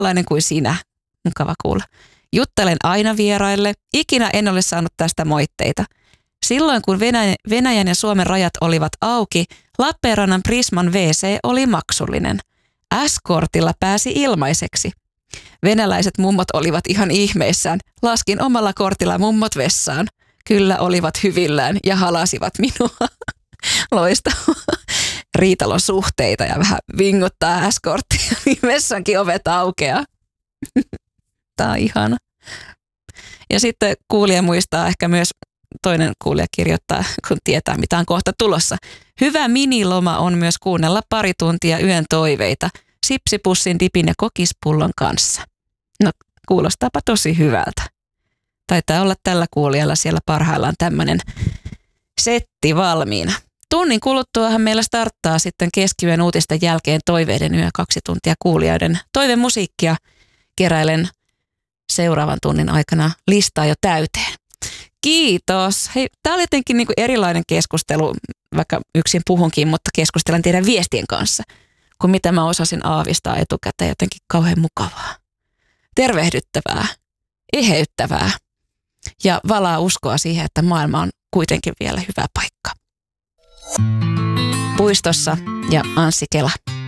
samanlainen kuin sinä. Mukava kuulla. Juttelen aina vieraille. Ikinä en ole saanut tästä moitteita. Silloin kun Venäjän ja Suomen rajat olivat auki, Lappeenrannan Prisman WC oli maksullinen. S-kortilla pääsi ilmaiseksi. Venäläiset mummot olivat ihan ihmeissään. Laskin omalla kortilla mummot vessaan. Kyllä olivat hyvillään ja halasivat minua. Loistavaa. Riitalon suhteita ja vähän vinguttaa S-korttia, niin vessankin ovet aukeaa. Tämä on ihana. Ja sitten kuulija muistaa ehkä myös, toinen kuulija kirjoittaa, kun tietää mitä on kohta tulossa. Hyvä miniloma on myös kuunnella pari tuntia yön toiveita sipsipussin, dipin ja kokispullon kanssa. No kuulostaapa tosi hyvältä. Taitaa olla tällä kuulijalla siellä parhaillaan tämmöinen setti valmiina. Tunnin kuluttuahan meillä starttaa sitten keskiyön uutisten jälkeen toiveiden yö 2 tuntia kuulijoiden toivemusiikkia. Keräilen seuraavan tunnin aikana listaa jo täyteen. Kiitos. Hei, tämä oli jotenkin niin kuin erilainen keskustelu, vaikka yksin puhunkin, mutta keskustelen teidän viestien kanssa, kuin mitä mä osasin aavistaa etukäteen. Jotenkin kauhean mukavaa, tervehdyttävää, eheyttävää ja valaa uskoa siihen, että maailma on kuitenkin vielä hyvä paikka. Puistossa ja Anssi Kela.